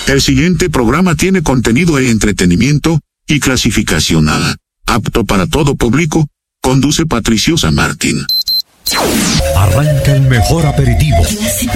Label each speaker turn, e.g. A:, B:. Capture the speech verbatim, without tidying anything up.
A: El siguiente programa tiene contenido de entretenimiento y clasificación A, apto para todo público. Conduce Patricio San Martín.
B: Arranca el mejor aperitivo.